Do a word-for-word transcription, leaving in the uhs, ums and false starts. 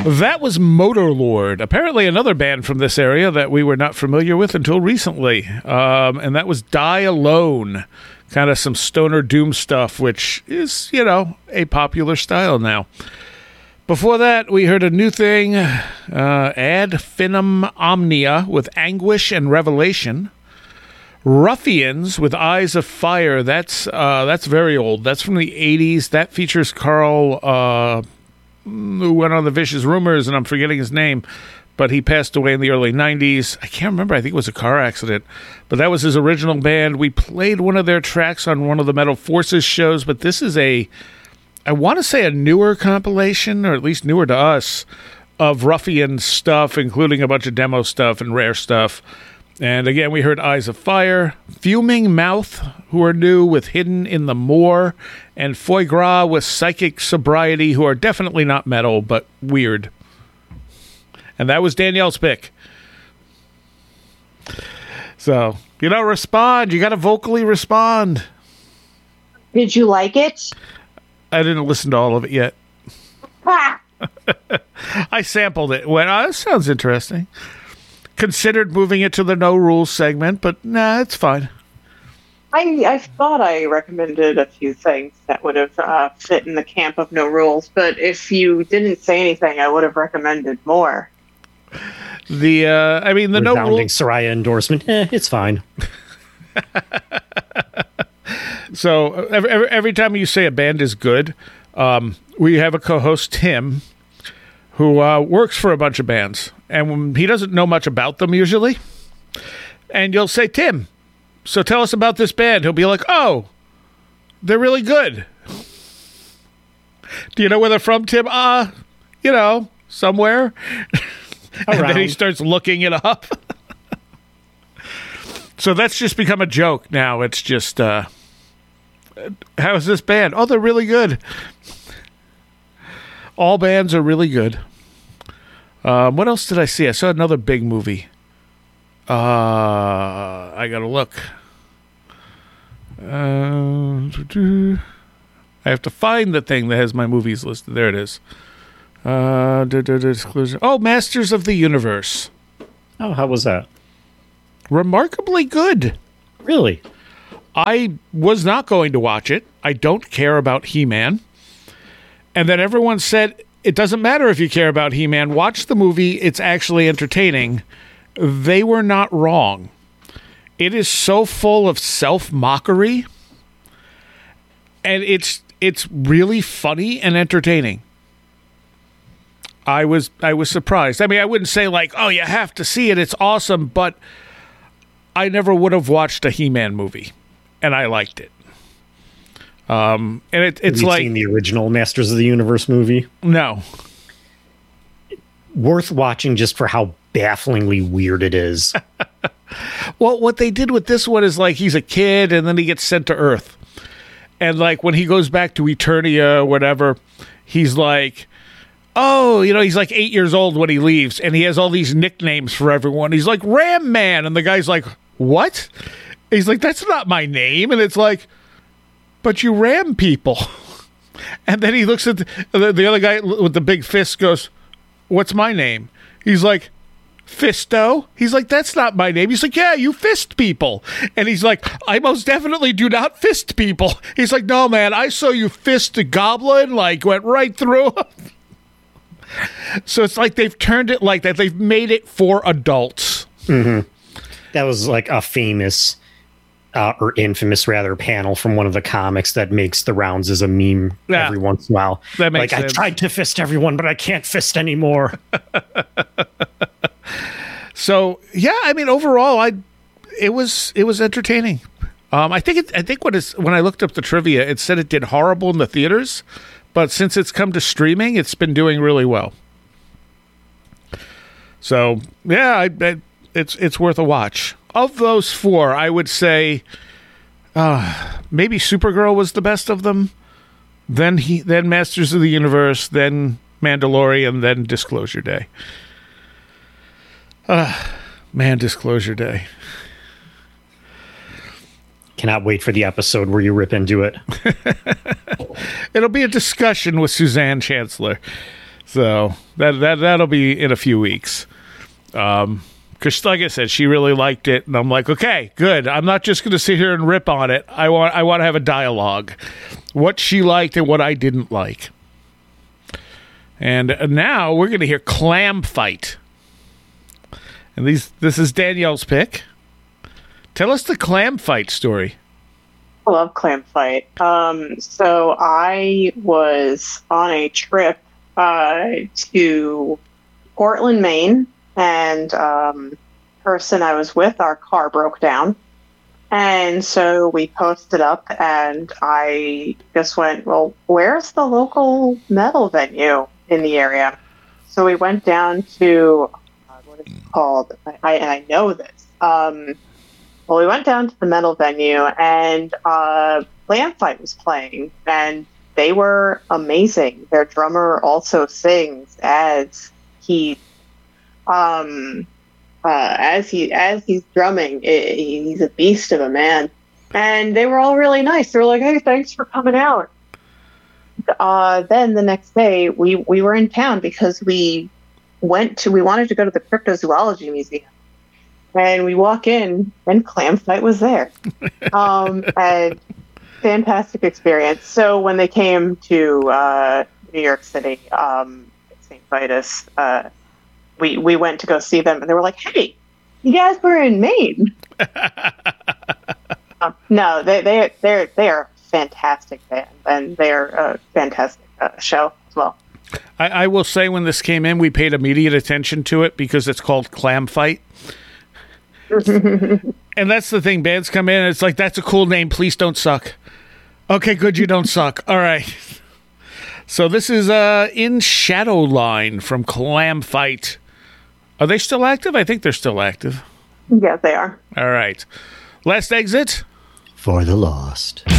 That was Motorlord, apparently another band from this area that we were not familiar with until recently. Um, and that was Die Alone, kind of some stoner doom stuff, which is, you know, a popular style now. Before that, we heard a new thing, uh, Ad Finum Omnia with Anguish and Revelation. Ruffians with Eyes of Fire, that's uh, that's very old. That's from the eighties. That features Carl... Uh, who went on the Vicious Rumors, and I'm forgetting his name, but he passed away in the early nineties. I can't remember. I think it was a car accident, but that was his original band. We played one of their tracks on one of the Metal Forces shows, but this is a, I want to say a newer compilation, or at least newer to us, of Ruffian stuff, including a bunch of demo stuff and rare stuff. And again, we heard Eyes of Fire, Fuming Mouth, who are new with Hidden in the Moor, and Foie Gras with Psychic Sobriety, who are definitely not metal, but weird. And that was Danielle's pick. So, you know, respond. You got to vocally respond. Did you like it? I didn't listen to all of it yet. Ah. I sampled it. Well, oh, that sounds interesting. Considered moving it to the no rules segment, but nah, it's fine. I, I thought I recommended a few things that would have uh, fit in the camp of no rules, but if you didn't say anything, I would have recommended more. The, uh, I mean, the no rules... Soraya endorsement, eh, it's fine. So, every, every, every time you say a band is good, um, we have a co-host, Tim, who uh, works for a bunch of bands, and he doesn't know much about them usually. And you'll say, Tim, so tell us about this band. He'll be like, oh, they're really good. Do you know where they're from, Tim? Uh, you know, somewhere. And then he starts looking it up. So that's just become a joke now. It's just, uh, how's this band? Oh, they're really good. All bands are really good. Um, what else did I see? I saw another big movie. Uh, I gotta look. Uh, I have to find the thing that has my movies listed. There it is. Uh, disclosure. Oh, Masters of the Universe. Oh, how was that? Remarkably good. Really? I was not going to watch it. I don't care about He-Man. And then everyone said, it doesn't matter if you care about He-Man. Watch the movie. It's actually entertaining. They were not wrong. It is so full of self-mockery. And it's it's really funny and entertaining. I was I was surprised. I mean, I wouldn't say like, oh, you have to see it. It's awesome. But I never would have watched a He-Man movie. And I liked it. Um, and it, it's Have you like seen the original Masters of the Universe movie? No. Worth watching just for how bafflingly weird it is. Well, what they did with this one is like he's a kid and then he gets sent to Earth. And like when he goes back to Eternia or whatever, he's like, oh, you know, he's like eight years old when he leaves and he has all these nicknames for everyone. He's like Ram Man. And the guy's like, what? He's like, that's not my name. And it's like, but you ram people. And then he looks at the, the other guy with the big fist goes, what's my name? He's like, Fisto? He's like, that's not my name. He's like, yeah, you fist people. And he's like, I most definitely do not fist people. He's like, no, man, I saw you fist a goblin, like, went right through him. So it's like they've turned it like that. They've made it for adults. Mm-hmm. That was like a famous... Uh, or infamous, rather, panel from one of the comics that makes the rounds as a meme yeah. every once in a while. That makes like, sense. I tried to fist everyone, but I can't fist anymore. So, yeah, I mean, overall, I it was it was entertaining. Um, I think it, I think what is when I looked up the trivia, it said it did horrible in the theaters, but since it's come to streaming, it's been doing really well. So, yeah, I, I, it's it's worth a watch. Of those four, I would say uh, maybe Supergirl was the best of them. Then he, then Masters of the Universe, then Mandalorian, then Disclosure Day. Uh, man, Disclosure Day. Cannot wait for the episode where you rip into it. It'll be a discussion with Suzanne Chancellor. So that that that'll be in a few weeks. Um, because like I said, she really liked it, and I'm like, okay, good. I'm not just going to sit here and rip on it. I want I want to have a dialogue, what she liked and what I didn't like. And now we're going to hear Clam Fight. And these this is Danielle's pick. Tell us the Clam Fight story. I love Clam Fight. Um, so I was on a trip uh, to Portland, Maine, and um, person I was with, our car broke down. And so we posted up, and I just went, well, where's the local metal venue in the area? So we went down to, uh, what is it called? I, I, and I know this. Um, well, we went down to the metal venue, and uh, Clam Fight was playing, and they were amazing. Their drummer also sings as he, um, uh, as he as he's drumming. It, he's a beast of a man, and they were all really nice. They were like, "Hey, thanks for coming out." Uh, then the next day, we we were in town because we went to we wanted to go to the Cryptozoology Museum. And we walk in, and Clam Fight was there. Um, and fantastic experience. So when they came to uh, New York City, um, Saint Vitus, uh, we we went to go see them, and they were like, "Hey, you guys were in Maine." um, no, they they they're they are a fantastic band, and they're a fantastic uh, show as well. I, I will say, when this came in, we paid immediate attention to it because it's called Clam Fight. And that's the thing, bands come in and it's like, that's a cool name, please don't suck. Okay, good, you don't suck. All right. So this is uh In Shadowline from Clam Fight. Are they still active? I think they're still active. Yeah, they are. All right. Last exit. For the Lost.